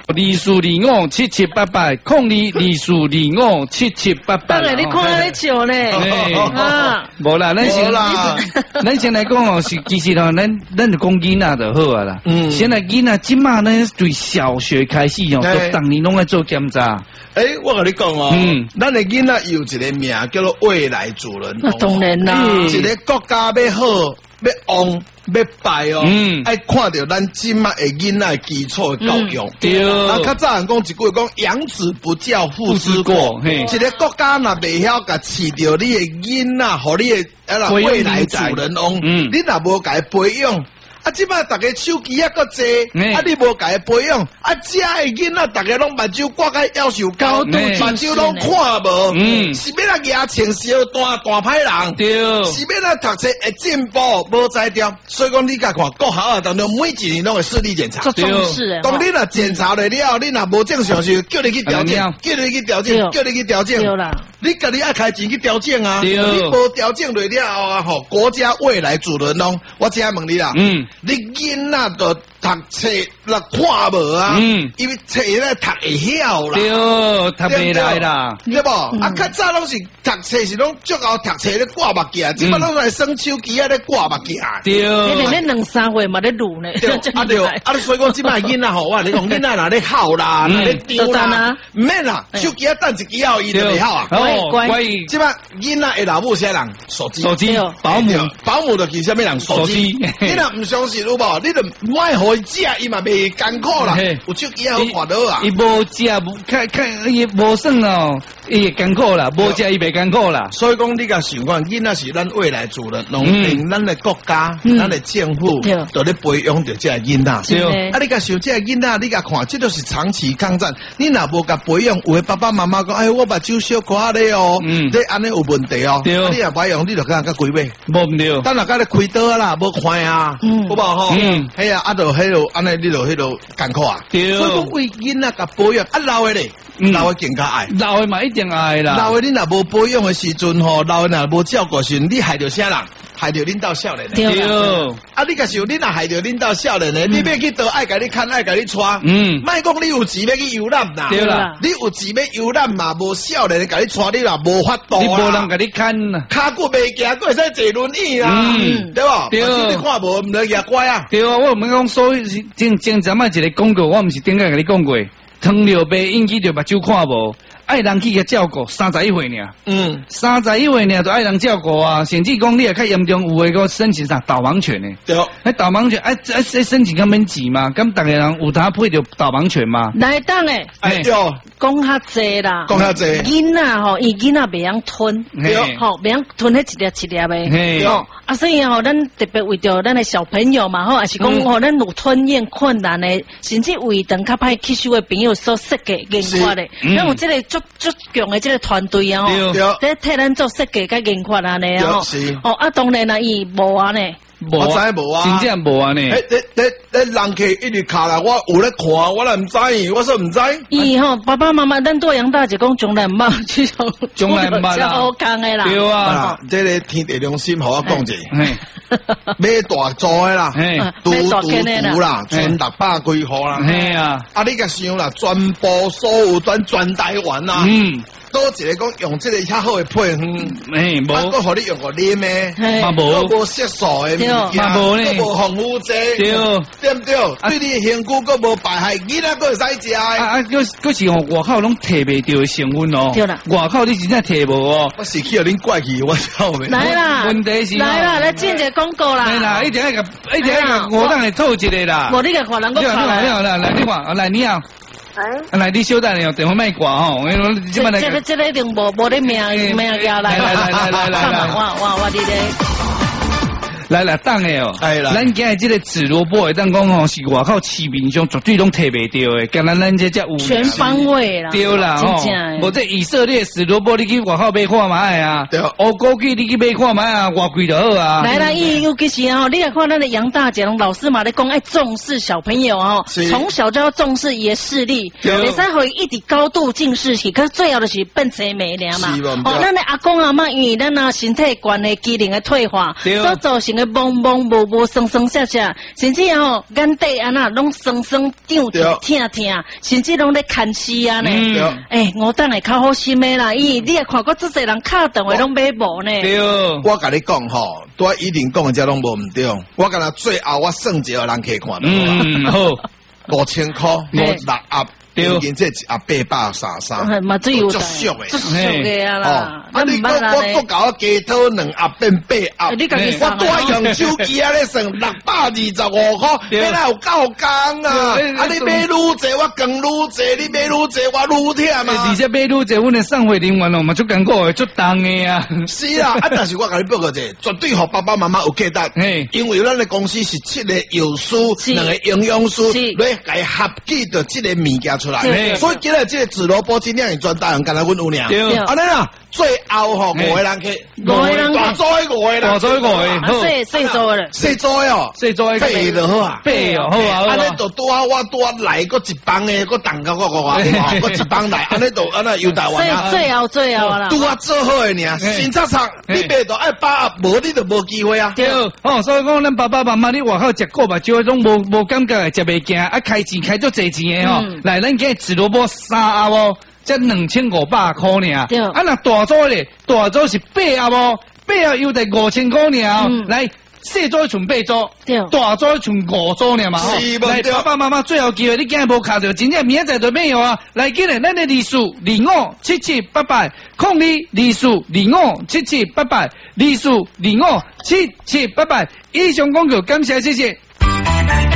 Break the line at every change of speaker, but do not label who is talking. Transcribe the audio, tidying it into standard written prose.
022577880224257788。
当然你看咧笑咧，
无啦，咱先来讲哦，其实哦，咱就讲囡仔就好啊啦。现在囡仔即马呢，对小学开始哦，都当年拢爱做检查。
我跟你讲哦，咱的囡仔有一个名叫做未来主人。
那当然啦，
一个国家要好。要旺要败哦，爱看到咱即马的囡仔基础的教育。
对，
啊，较早人讲一句讲养子不教父之过。一个国家若未晓甲饲着你的囡仔，互你的未来主人翁，你若无甲伊培养。啊！即摆大家手机啊，搁济，啊！你无甲伊培养，啊！遮的囡仔大家拢目睭挂甲夭寿高，目睭拢看无，是要来牙青小大歹人，
对，
是要来读册会进步，无才调。所以讲，你甲看国校啊当中，每一年拢会视力检查，
做重视诶。
当你若检查了了，你若无正常时，叫你去调整，叫你去调整，叫你去调整。
对啦，
你家己爱开钱去调整啊，你无调整了了后啊，吼，国家未来主人翁，我请问你啦，你囡仔都读册啦看无啊？因为册咧读会晓啦，
对，读袂来啦，
对无？啊，较早拢是读册是拢足够读册咧挂目镜，即摆拢来耍手机啊咧挂目镜。
对，
你2、3岁嘛咧录呢。
对，啊，所以讲即摆囡仔吼，我你讲囡仔若咧哭啦，若咧丢啦，唔免啦，手机啊等一支后伊就袂晓啊。
乖，
即摆囡仔的老母啥人？手机，保姆就是啥物人？手机。你若唔相信有无？你就莫互伊食，伊嘛袂艰苦啦。有手机好看到啊。
伊无食，看伊无算哦，伊会艰苦啦，无食伊袂艰苦啦。
所以讲，你甲想看，囡仔是咱未来主人，农民，咱的国家，咱的政府，都咧培养着这囡仔。啊，你甲想这囡仔，你甲看，这都是长期抗战。你若无甲培养，有的爸爸妈妈讲，哎，我目睭小看咧哦，你安尼有问题哦。你若培养，你就甲鬼尾，
无唔对。
等下甲你开刀啦，无看啊，好无吼？嘿啊，就迄落安尼，你就迄落艰苦啊。所以讲为囡仔甲保养，啊老的咧，老的更加爱，
老的嘛一定爱啦。
老的你若无保养的时阵吼，老的若无照顾时，你害着啥人？害着领导少年。
对。
啊，你甲想，你若害着领导少年的，你要去倒爱甲你看，爱甲你带。莫讲你有钱要去游览啦。
对啦。
你有钱要游览嘛，无少年甲你带，你若无法度啦。
你无人甲你看啦。
骹骨袂行，佫会使坐轮椅啦。对无？对。你看无，唔得也乖啊。
对啊，我唔讲所以前阵仔一个广告，我唔是顶下甲你讲过，糖尿病引起着目睭看无。爱人去个照顾，31岁尔，31岁尔就爱人照顾啊。甚至讲你也较严重，有诶个申请啥导盲犬呢？
对，
迄导盲犬，申请较免钱嘛？咁逐个人有他配着导盲犬嘛？
来当诶，
对，
讲较济啦，
讲较济。
囡仔吼，伊囡仔袂晓吞，吼袂晓吞迄一粒诶，吼啊，所以吼，咱特别为着咱诶小朋友嘛，吼，也是讲吼，咱有吞咽困难诶，甚至胃肠较歹吸收诶朋友所设计研发诶，咱有即个足强的这个团队啊，在替咱做设计甲研发安尼啊，哦啊，当然啦，伊无啊呢，
我知无啊，
真正无啊呢。
人客一直卡来，我有咧看，我来唔知，我说唔知。
伊吼爸爸妈妈，咱做杨大就讲从来唔捌这种，
从来唔捌啦，
好讲的啦。
对啊，
这个天地良心，互我讲者，买大做的啦，嘟啦，存600几户啦。
嘿啊，
啊你甲想啦，全部所有全台湾啦。多一个讲用这个较好的配方，无，我互你用个啉的，
嘛无，
无色素的物件，
嘛无呢，
无防腐剂，对唔对？对你身躯佫无败害，囡仔佫会使食。
佫是吼外口拢摕袂到的成分哦。
对啦，
外口你真正摕无哦。
我是去互恁怪去，我操袂。
来啦，
问题是
来啦，来进一个广告啦。
来啦，一定要我当来透一个啦。
无你个看人佫看来。
来你看，来你好。来，你稍等下，电话卖挂吼。
这个一定无咧命呀！来，我你咧。
来等的哦，咱今日这个紫萝卜，当讲吼是外口市面上绝对拢摕袂到的，干咱这只有
全方位啦，
对啦吼。无这以色列紫萝卜，你去外口买看卖啊，乌枸杞你去买看卖啊，偌贵就好啊。
来啦，尤其是吼，你来看咱的杨大姐，老师嘛咧讲爱重视小朋友哦，从小就要重视伊的视力，袂使互伊一直高度近视去，可是最后就是变青眉了嘛。哦，咱的阿公阿嬷因为咱啊身体关系机能的退化，所造成个蒙蒙无生生涩涩，甚至吼眼底安那拢生生胀疼疼，甚至拢咧看死啊呢。我等下较好心的啦，你也看过这些人敲电话拢买无呢。
对，
我甲你讲吼，对一定讲的这拢无唔对，我甲他最后我算一个人可以看到。
好
，5000块，6盒。已经这833，
嘛最有
足俗
的，足俗的啊啦！
你我搞我加套2盒变8盒，我多用手机啊咧算625块，你哪有够工啊？你买愈济我更愈济，你买愈济我愈忝啊！
而且买愈济，阮的送货人员哦嘛足艰苦的，足重的啊！
是啊，但是我甲你报告者，绝对互爸爸妈妈有价值，因为咱的公司是7个药师，2个营养师，来来合计的这个物件出来，所以今日这个紫萝卜精酿是专大人，干来阮有俩。安尼啦，最后吼5个人去，5个人大做5个人，
大做5个人，
好，细做的，
细做哦，
细做
8就好啊
，8哦好啊，
安尼就多我多来个一帮的，个蛋糕个一帮来，安尼就安尼又台湾啊，
最后啦，
拄啊做好的呢，新插厂你买到爱8盒，无你就无机会啊。
对，所以讲咱爸爸妈妈你外口食过目睭拢无感觉的，食袂惊，开钱开足济钱的吼，来咱今紫萝卜3盒哦，才2500块尔。对，那大组咧，大组是8盒哦，8盒又得5000块尔。来，小组剩8组，大组剩5组尔嘛。来，爸爸妈妈最后机会，你今日无卡着，真正明仔载就没有啊。来，今日咱的利数257788，257788，257788。以上广告，感谢，谢谢。